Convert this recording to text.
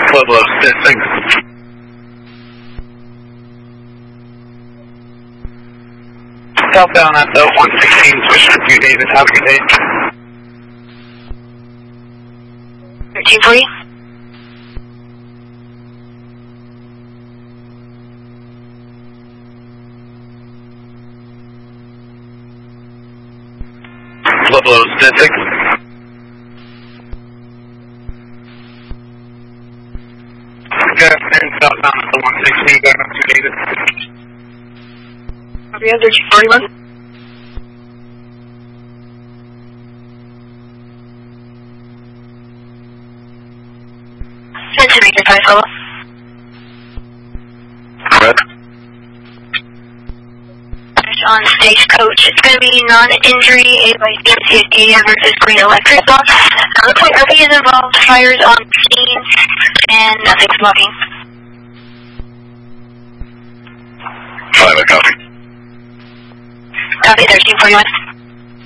Pueblo, thanks. Southbound at the 116, switch to View David, have a good day. 13 for you. Pueblo, thanks. Okay, and southbound at the 116, going up to David. Copy, 1341. Centimeter 5 follow. Correct. On Stagecoach, it's going to be non-injury, 8x8 versus Green Electric. Looks like RV is involved, fires on scene, and nothing smoking. 5, I copy. Copy, 1341.